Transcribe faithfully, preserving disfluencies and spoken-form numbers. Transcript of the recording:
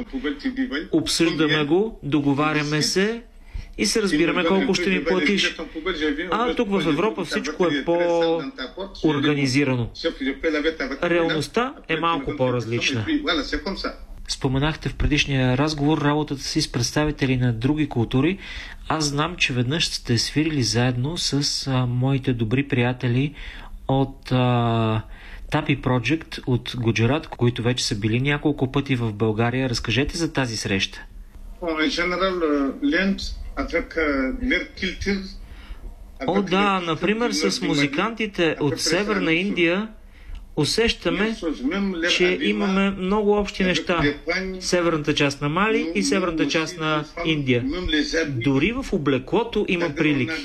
обсъждаме го, договаряме се и се разбираме колко ще ми платиш. А тук в Европа всичко е по-организирано. Реалността е малко по-различна. Споменахте в предишния разговор работата си с представители на други култури. Аз знам, че веднъж сте свирили заедно с а, моите добри приятели от а, Tapi Project от Гуджарат, които вече са били няколко пъти в България. Разкажете за тази среща. О, да, например с музикантите от Северна Индия усещаме, че имаме много общи неща. Северната част на Мали и северната част на Индия. Дори в облеклото има прилики.